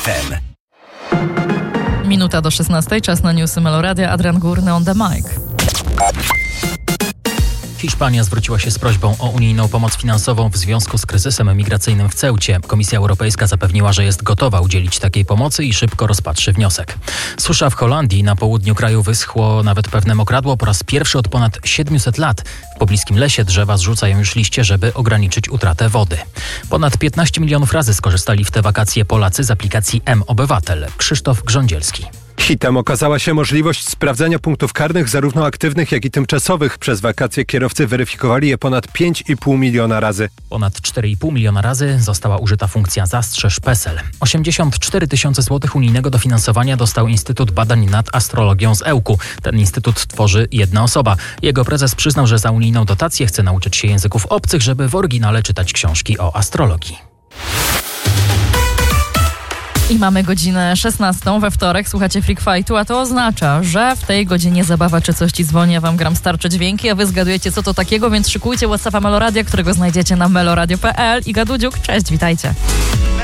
FM. Minuta do 16, czas na newsy Meloradia. Adrian Górny on the mic. Hiszpania zwróciła się z prośbą o unijną pomoc finansową w związku z kryzysem migracyjnym w Ceucie. Komisja Europejska zapewniła, że jest gotowa udzielić takiej pomocy i szybko rozpatrzy wniosek. Susza w Holandii. Na południu kraju wyschło nawet pewne mokradło po raz pierwszy od ponad 700 lat. W pobliskim lesie drzewa zrzucają już liście, żeby ograniczyć utratę wody. Ponad 15 milionów razy skorzystali w te wakacje Polacy z aplikacji M-Obywatel. Krzysztof Grządzielski. Hitem okazała się możliwość sprawdzania punktów karnych zarówno aktywnych, jak i tymczasowych. Przez wakacje kierowcy weryfikowali je ponad 5,5 miliona razy. Ponad 4,5 miliona razy została użyta funkcja Zastrzeż PESEL. 84 tysiące złotych unijnego dofinansowania dostał Instytut Badań nad Astrologią z Ełku. Ten instytut tworzy jedna osoba. Jego prezes przyznał, że za unijną dotację chce nauczyć się języków obcych, żeby w oryginale czytać książki o astrologii. I mamy godzinę 16 we wtorek, słuchacie Freak Fightu, a to oznacza, że w tej godzinie zabawa czy coś ci dzwoni, ja wam gram starcze dźwięki, a wy zgadujecie co to takiego, więc szykujcie WhatsAppa Meloradia, którego znajdziecie na meloradio.pl. Iga Dudziuk, cześć, witajcie.